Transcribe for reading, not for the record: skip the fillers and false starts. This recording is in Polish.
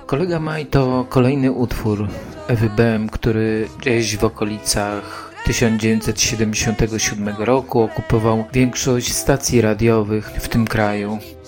Kolega Maj to kolejny utwór Ewy Bem, który gdzieś w okolicach 1977 roku okupował większość stacji radiowych w tym kraju.